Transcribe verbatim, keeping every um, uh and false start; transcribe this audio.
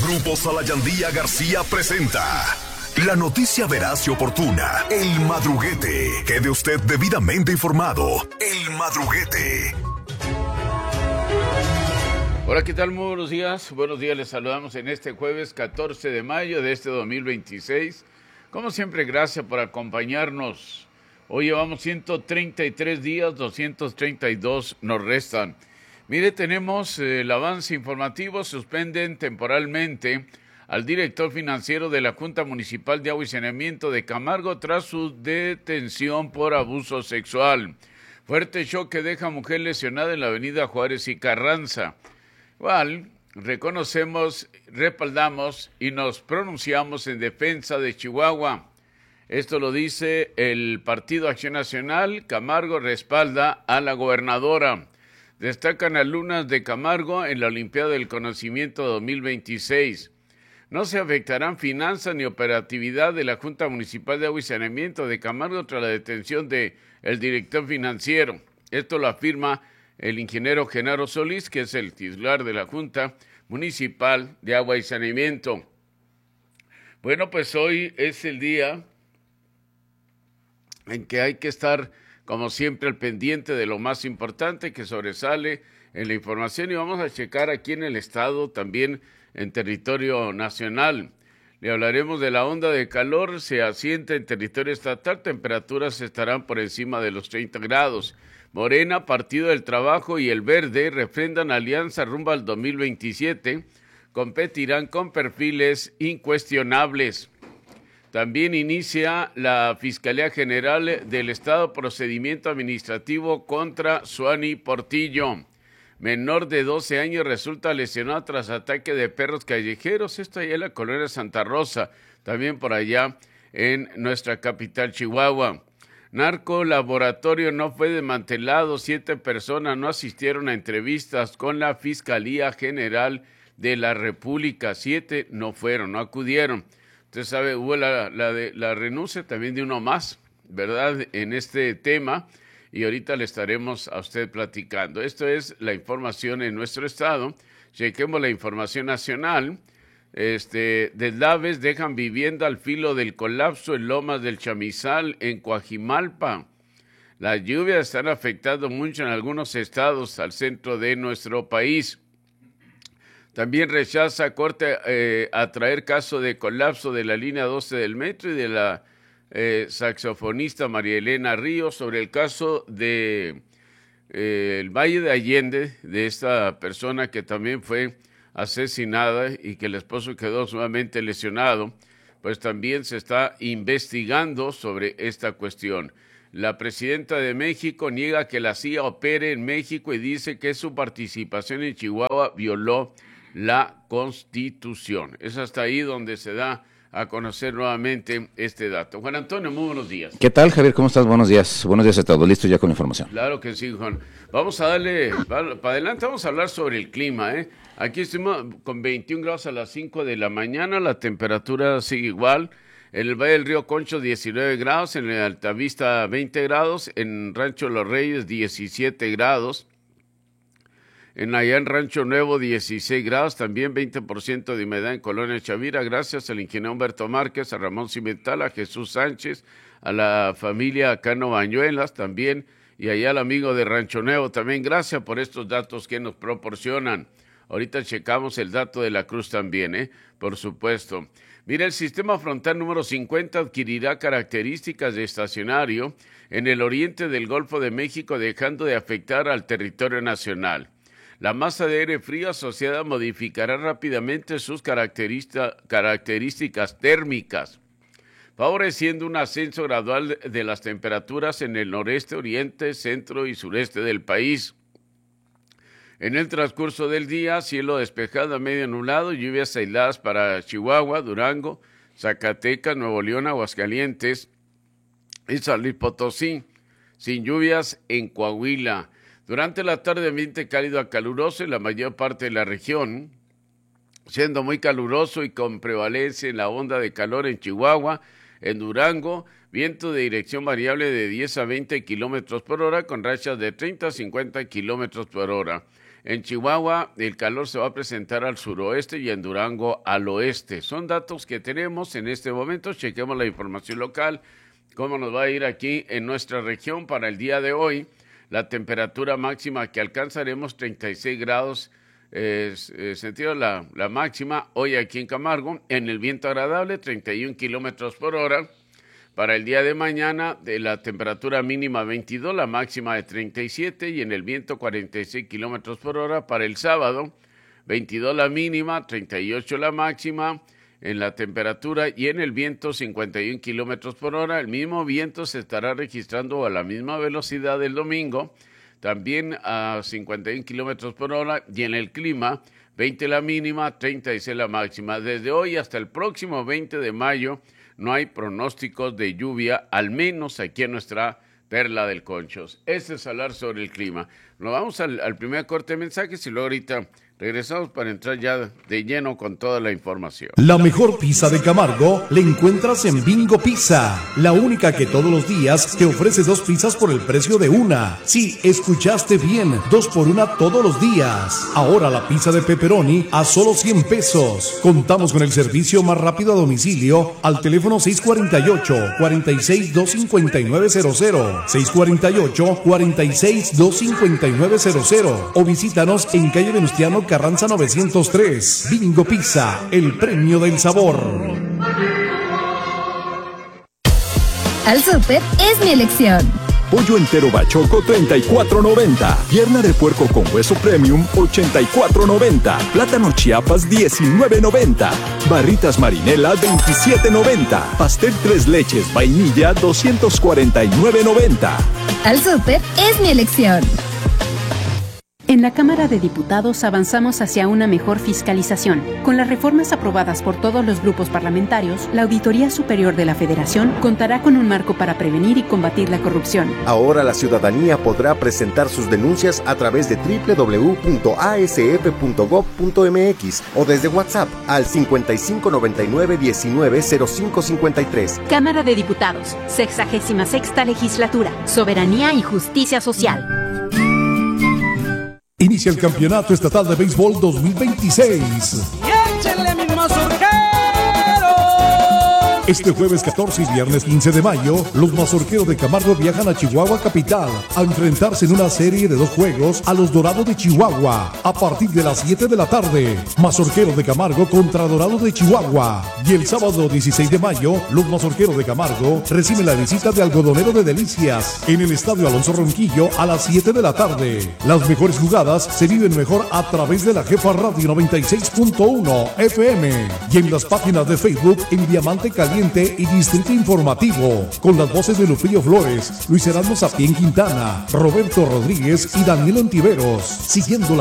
Grupo Salayandía García presenta la noticia veraz y oportuna, El Madruguete. Quede usted debidamente informado. El Madruguete. Hola, ¿qué tal? Muy buenos días. Buenos días, les saludamos en este jueves catorce de mayo de este dos mil veintiséis. Como siempre, gracias por acompañarnos. Hoy llevamos ciento treinta y tres días, doscientos treinta y dos nos restan. Mire, tenemos eh, el avance informativo. Suspenden temporalmente al director financiero de la Junta Municipal de Agua y Saneamiento de Camargo tras su detención por abuso sexual. Fuerte choque deja mujer lesionada en la avenida Juárez y Carranza. Igual, reconocemos, respaldamos y nos pronunciamos en defensa de Chihuahua. Esto lo dice el Partido Acción Nacional. Camargo respalda a la gobernadora. Destacan alumnas de Camargo en la Olimpiada del Conocimiento dos mil veintiséis. No se afectarán finanzas ni operatividad de la Junta Municipal de Agua y Saneamiento de Camargo tras la detención del director financiero. Esto lo afirma el ingeniero Genaro Solís, que es el titular de la Junta Municipal de Agua y Saneamiento. Bueno, pues hoy es el día en que hay que estar, como siempre, al pendiente de lo más importante que sobresale en la información, y vamos a checar aquí en el estado, también en territorio nacional. Le hablaremos de la onda de calor, se asienta en territorio estatal, temperaturas estarán por encima de los treinta grados. Morena, Partido del Trabajo y el Verde refrendan alianza rumbo al dos mil veintisiete, competirán con perfiles incuestionables. También inicia la Fiscalía General del Estado procedimiento administrativo contra Suani Portillo. Menor de doce años resulta lesionado tras ataque de perros callejeros. Esto allá en la colonia Santa Rosa, también por allá en nuestra capital, Chihuahua. Narcolaboratorio no fue desmantelado. Siete personas no asistieron a entrevistas con la Fiscalía General de la República. Siete no fueron, no acudieron. Usted sabe, hubo la, la, de, la renuncia también de uno más, ¿verdad?, en este tema, y ahorita le estaremos a usted platicando. Esto es la información en nuestro estado. Chequemos la información nacional. Este, deslaves dejan vivienda al filo del colapso en Lomas del Chamizal, en Coajimalpa. Las lluvias están afectando mucho en algunos estados al centro de nuestro país. También rechaza Corte eh, a traer caso de colapso de la línea doce del metro y de la eh, saxofonista María Elena Ríos sobre el caso de eh, el Valle de Allende, de esta persona que también fue asesinada y que el esposo quedó sumamente lesionado. Pues también se está investigando sobre esta cuestión. La presidenta de México niega que la C I A opere en México y dice que su participación en Chihuahua violó la Constitución. Es hasta ahí donde se da a conocer nuevamente este dato. Juan Antonio, muy buenos días. ¿Qué tal, Javier? ¿Cómo estás? Buenos días. Buenos días a todos. Listo ya con la información. Claro que sí, Juan. Vamos a darle para adelante, vamos a hablar sobre el clima, ¿eh? Aquí estamos con veintiún grados a las cinco de la mañana, la temperatura sigue igual. En el Valle del Río Concho, diecinueve grados, en el Altavista, veinte grados, en Rancho Los Reyes, diecisiete grados. En allá en Rancho Nuevo, dieciséis grados, también veinte por ciento de humedad en Colonia Chavira, gracias al ingeniero Humberto Márquez, a Ramón Cimental, a Jesús Sánchez, a la familia Cano Bañuelas también, y allá al amigo de Rancho Nuevo también, gracias por estos datos que nos proporcionan. Ahorita checamos el dato de la Cruz también, ¿eh? Por supuesto. Mira, el sistema frontal número cincuenta adquirirá características de estacionario en el oriente del Golfo de México, dejando de afectar al territorio nacional. La masa de aire frío asociada modificará rápidamente sus características térmicas, favoreciendo un ascenso gradual de las temperaturas en el noreste, oriente, centro y sureste del país. En el transcurso del día, cielo despejado a medio nublado, lluvias aisladas para Chihuahua, Durango, Zacatecas, Nuevo León, Aguascalientes y San Luis Potosí, sin lluvias en Coahuila. Durante la tarde, ambiente cálido a caluroso en la mayor parte de la región, siendo muy caluroso y con prevalencia en la onda de calor en Chihuahua, en Durango, viento de dirección variable de diez a veinte kilómetros por hora, con rachas de treinta a cincuenta kilómetros por hora. En Chihuahua el calor se va a presentar al suroeste y en Durango al oeste. Son datos que tenemos en este momento. Chequemos la información local, cómo nos va a ir aquí en nuestra región para el día de hoy. La temperatura máxima que alcanzaremos treinta y seis grados eh, sentido la, la máxima hoy aquí en Camargo. En el viento agradable treinta y un kilómetros por hora. Para el día de mañana, de la temperatura mínima veintidós, la máxima de treinta y siete y en el viento cuarenta y seis kilómetros por hora. Para el sábado, veintidós la mínima, treinta y ocho la máxima en la temperatura y en el viento cincuenta y un kilómetros por hora. El mismo viento se estará registrando a la misma velocidad del domingo, también a cincuenta y un kilómetros por hora y en el clima, veinte la mínima, treinta y seis la máxima. Desde hoy hasta el próximo veinte de mayo, no hay pronósticos de lluvia, al menos aquí en nuestra Perla del Conchos. Este es hablar sobre el clima. Nos vamos al, al primer corte de mensajes y luego ahorita regresamos para entrar ya de lleno con toda la información. La mejor pizza de Camargo la encuentras en Bingo Pizza, la única que todos los días te ofrece dos pizzas por el precio de una. Sí, escuchaste bien, dos por una todos los días. Ahora la pizza de pepperoni a solo cien pesos. Contamos con el servicio más rápido a domicilio al teléfono seis cuatro ocho, cuatro seis, dos cinco nueve cero cero, seis cuatro ocho, cuatro seis, dos cinco nueve cero cero o visítanos en calle Venustiano Carranza novecientos tres. Bingo Pizza, el premio del sabor. Al Súper es mi elección. Pollo entero bachoco treinta y cuatro noventa. Pierna de puerco con hueso premium ochenta y cuatro noventa. Plátano Chiapas diecinueve noventa. Barritas Marinela veintisiete noventa. Pastel tres leches vainilla doscientos cuarenta y nueve noventa. Al Súper es mi elección. En la Cámara de Diputados avanzamos hacia una mejor fiscalización. Con las reformas aprobadas por todos los grupos parlamentarios, la Auditoría Superior de la Federación contará con un marco para prevenir y combatir la corrupción. Ahora la ciudadanía podrá presentar sus denuncias a través de doble u doble u doble u punto a s f punto gob punto m x o desde WhatsApp al cincuenta y cinco noventa y nueve diecinueve cero cinco cincuenta y tres. Cámara de Diputados, sexagésima sexta legislatura, soberanía y justicia social. Inicia el Campeonato Estatal de Béisbol dos mil veintiséis. ¡Y échenle mis mazorqueros! Este jueves catorce y viernes quince de mayo, los mazorqueros de Camargo viajan a Chihuahua capital a enfrentarse en una serie de dos juegos a los Dorados de Chihuahua a partir de las siete de la tarde. Mazorqueros de Camargo contra Dorados de Chihuahua. Y el sábado dieciséis de mayo, los mazorqueros de Camargo reciben la visita de Algodonero de Delicias en el Estadio Alonso Ronquillo a las siete de la tarde. Las mejores jugadas se viven mejor a través de la Jefa Radio noventa y seis punto uno F M y en las páginas de Facebook en Diamante Caliente y Distrito Informativo, con las voces de Lupillo Flores, Luis Erasmo Sapien Quintana, Roberto Rodríguez y Daniel Ontiveros, siguiendo la